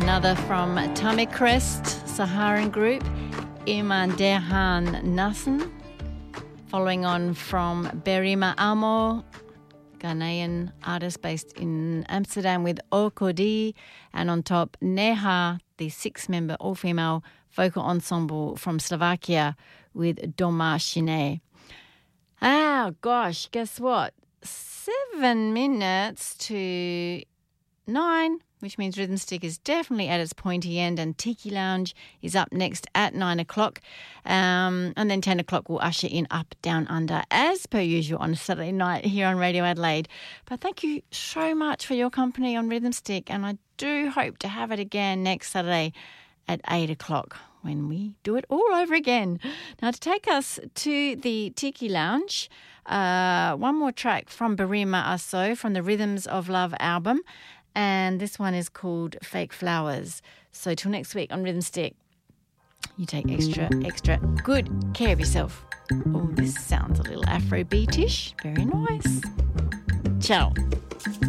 Another from Tamik Crest, Saharan group, Imandehan Nassen. Following on from Berima Amo, Ghanaian artist based in Amsterdam with Okodi. And on top, Neha, the 6-member all-female vocal ensemble from Slovakia with Doma Shine. Oh, gosh, guess what? 7 minutes to 9, which means Rhythm Stick is definitely at its pointy end, and Tiki Lounge is up next at 9 o'clock. And then 10 o'clock will usher in Up, Down, Under, as per usual on a Saturday night here on Radio Adelaide. But thank you so much for your company on Rhythm Stick, and I do hope to have it again next Saturday at 8 o'clock when we do it all over again. Now, to take us to the Tiki Lounge, one more track from Berima Aso from the Rhythms of Love album. And this one is called Fake Flowers. So till next week on Rhythm Stick, you take extra good care of yourself. Oh, this sounds a little Afrobeatish. Very nice. Ciao.